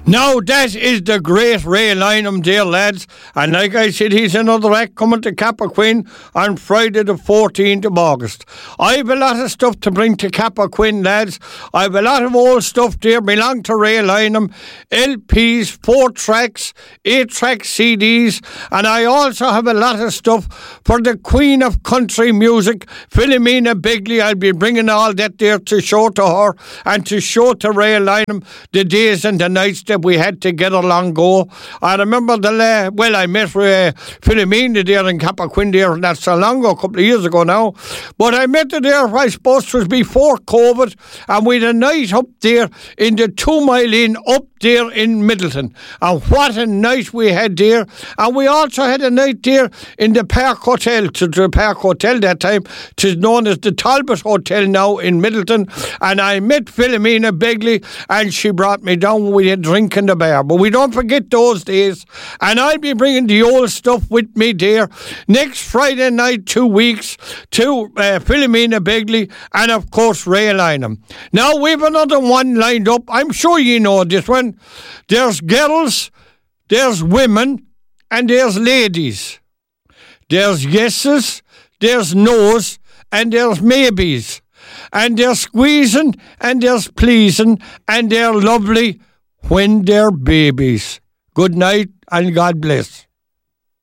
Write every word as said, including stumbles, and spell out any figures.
Now that is the great Ray Lynham, dear lads, and like I said, he's another act coming to Cappoquin on Friday the fourteenth of August. I have a lot of stuff to bring to Cappoquin, lads. I have a lot of old stuff there belong to Ray Lynham, L Ps, four tracks, eight track C Ds, and I also have a lot of stuff for the Queen of Country Music, Philomena Begley. I'll be bringing all that there to show to her and to show to Ray Lynham the days and the nights that we had together long ago. I remember the la- well, I met uh, Philomena there in Cappoquin there not so long ago, a couple of years ago now. But I met her there, I suppose it was before COVID, and we had a night up there in the Two Mile Inn up there in Middleton. And what a night we had there. And we also had a night there in the Park Hotel, to the Park Hotel that time. It is known as the Talbot Hotel now in Middleton. And I met Philomena Begley, and she brought me down. We had a drink in the bar. But we don't forget those days. And I'll be bringing the old stuff with me there next Friday night, two weeks, to uh, Philomena Begley and, of course, Ray Lynham. Now, we've another one lined up. I'm sure you know this one. There's girls, there's women, and there's ladies. There's yeses, there's no's, and there's maybes. And they're squeezing, and there's pleasing, and they're lovely when they're babies. Good night, and God bless.